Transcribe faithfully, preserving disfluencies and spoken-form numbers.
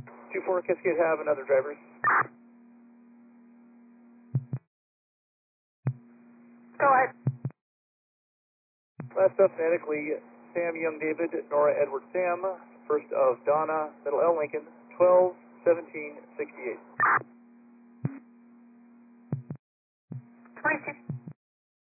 two four Cascade have another drivers. Go ahead. Last up, phonetically, Sam Young David, Nora Edward Sam, first of Donna, middle L Lincoln, twelve seventeen sixty-eight. twenty-six